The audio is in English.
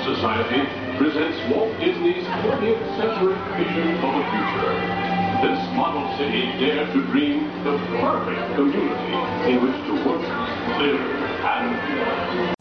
Society presents Walt Disney's 20th century vision of the future. This model city dared to dream the perfect community in which to work, live, and play.